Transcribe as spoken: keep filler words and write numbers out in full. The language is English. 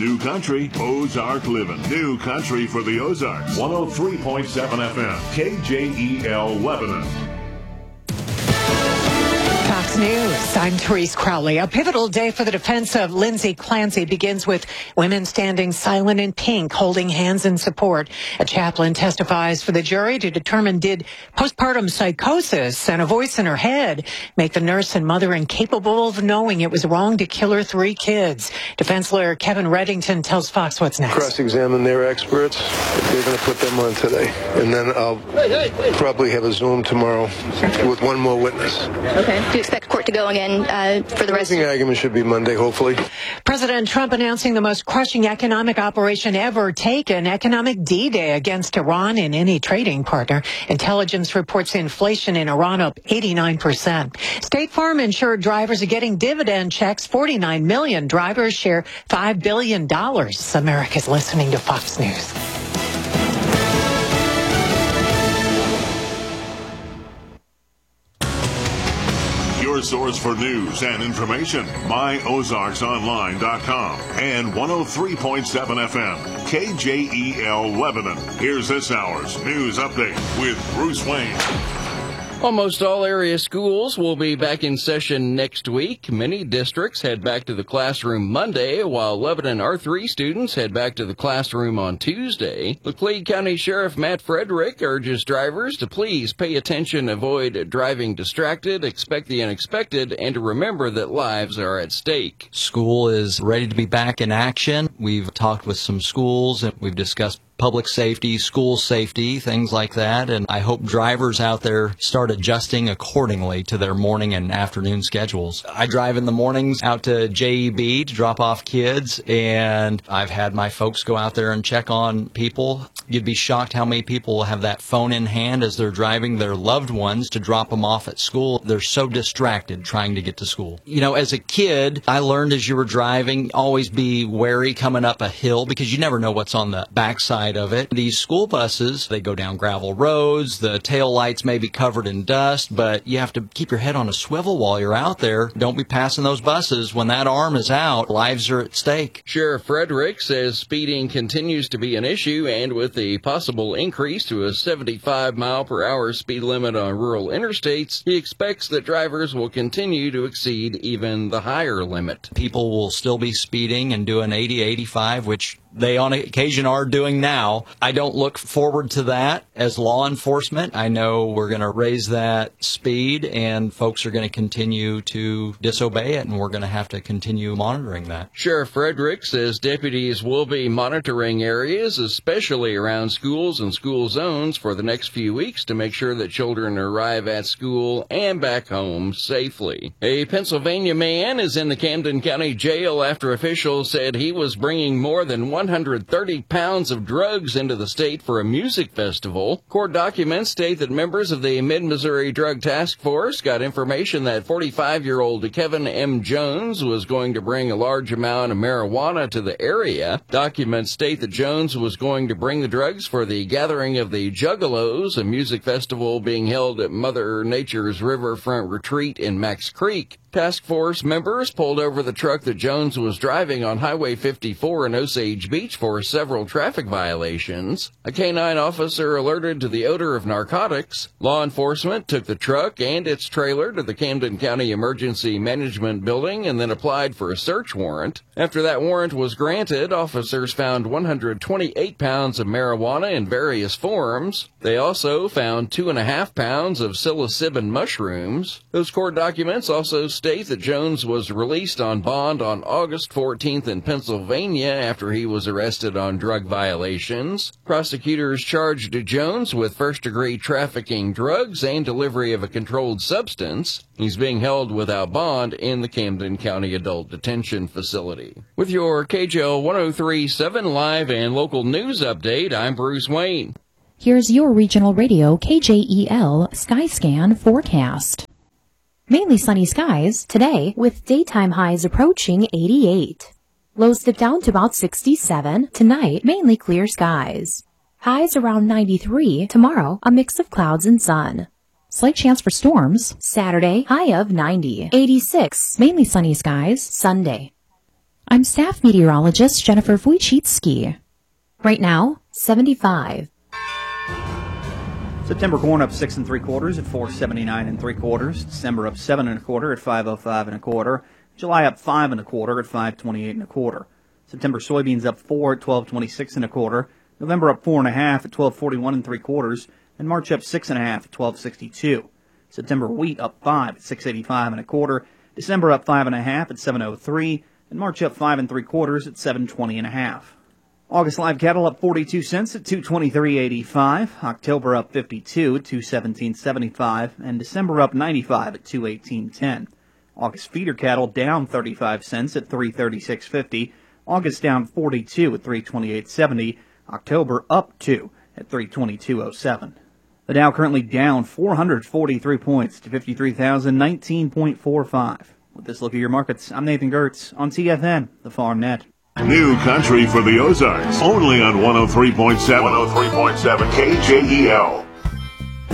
New Country, Ozark Living. New Country for the Ozarks. one oh three point seven F M, K J E L Lebanon. Fox News, I'm Therese Crowley. A pivotal day for the defense of Lindsay Clancy begins with women standing silent in pink, holding hands in support. A chaplain testifies for the jury to determine did postpartum psychosis and a voice in her head make the nurse and mother incapable of knowing it was wrong to kill her three kids. Defense lawyer Kevin Reddington tells Fox what's next. Cross-examine their experts. They're going to put them on today. And then I'll probably have a Zoom tomorrow with one more witness. Okay. Do you expect court to go again uh, for the rest? I think the argument should be Monday, hopefully. President Trump announcing the most crushing economic operation ever taken, economic D-Day against Iran and any trading partner. Intelligence reports inflation in Iran up eighty-nine percent. State Farm insured drivers are getting dividend checks. forty-nine million drivers share five billion dollars. America's listening to Fox News. Your source for news and information, my ozarks online dot com and one oh three point seven F M, K J E L Lebanon. Here's this hour's news update with Bruce Wayne. Almost all area schools will be back in session next week. Many districts head back to the classroom Monday, while Lebanon R three students head back to the classroom on Tuesday. Laclede County Sheriff Matt Frederick urges drivers to please pay attention, avoid driving distracted, expect the unexpected, and to remember that lives are at stake. School is ready to be back in action. We've talked with some schools and we've discussed public safety, school safety, things like that. And I hope drivers out there start adjusting accordingly to their morning and afternoon schedules. I drive in the mornings out to J E B to drop off kids, and I've had my folks go out there and check on people. You'd be shocked how many people have that phone in hand as they're driving their loved ones to drop them off at school. They're so distracted trying to get to school. You know, as a kid, I learned as you were driving, always be wary coming up a hill because you never know what's on the backside of it. These school buses, they go down gravel roads, the tail lights may be covered in dust, but you have to keep your head on a swivel while you're out there. Don't be passing those buses. When that arm is out, lives are at stake. Sheriff Frederick says speeding continues to be an issue, and with the possible increase to a seventy-five mile per hour speed limit on rural interstates, he expects that drivers will continue to exceed even the higher limit. People will still be speeding and doing eighty, eighty-five, which they on occasion are doing now. I don't look forward to that as law enforcement. I know we're going to raise that speed and folks are going to continue to disobey it, and we're going to have to continue monitoring that. Sheriff Frederick says deputies will be monitoring areas, especially around schools and school zones, for the next few weeks to make sure that children arrive at school and back home safely. A Pennsylvania man is in the Camden County Jail after officials said he was bringing more than one hundred thirty pounds of drugs into the state for a music festival. Court documents state that members of the Mid-Missouri Drug Task Force got information that forty-five-year-old Kevin M. Jones was going to bring a large amount of marijuana to the area. Documents state that Jones was going to bring the drugs for the gathering of the Juggalos, a music festival being held at Mother Nature's Riverfront Retreat in Max Creek. Task Force members pulled over the truck that Jones was driving on Highway fifty-four in Osage Beach for several traffic violations. A canine officer alerted to the odor of narcotics. Law enforcement took the truck and its trailer to the Camden County Emergency Management Building and then applied for a search warrant. After that warrant was granted, officers found one hundred twenty-eight pounds of marijuana in various forms. They also found two and a half pounds of psilocybin mushrooms. Those court documents also state that Jones was released on bond on August fourteenth in Pennsylvania after he was arrested on drug violations. Prosecutors charged Jones with first-degree trafficking drugs and delivery of a controlled substance. He's being held without bond in the Camden County Adult Detention Facility. With your K J O one oh three point seven live and local news update, I'm Bruce Wayne. Here's your regional radio K J E L Skyscan forecast. Mainly sunny skies today with daytime highs approaching eighty-eight. Lows dip down to about sixty-seven. Tonight, mainly clear skies. Highs around ninety-three. Tomorrow, a mix of clouds and sun. Slight chance for storms. Saturday, high of ninety. eighty-six. Mainly sunny skies. Sunday. I'm staff meteorologist Jennifer Wojcicki. Right now, seventy-five. September corn up six and three quarters at four seventy-nine and three quarters. December up seven and a quarter at five oh five and a quarter. July up five and a quarter at five twenty-eight and a quarter. September soybeans up four at twelve twenty-six and a quarter. November up four and a half at twelve forty-one and three quarters. And March up six and a half at twelve sixty-two. September wheat up five at six eighty-five and a quarter. December up five and a half at seven oh three. And March up five and three quarters at seven twenty and a half. August live cattle up forty-two cents at two twenty-three eighty-five. October up fifty-two at two seventeen seventy-five. And December up ninety-five at two eighteen ten. August feeder cattle down thirty-five cents at three thirty-six fifty. August down forty-two at three twenty-eight seventy. October up two at three twenty-two oh seven. The Dow currently down four hundred forty-three points to fifty-three thousand nineteen point four five. With this look at your markets, I'm Nathan Gertz on T F N, the Farm Net. New country for the Ozarks, only on one oh three point seven. one oh three point seven K J E L.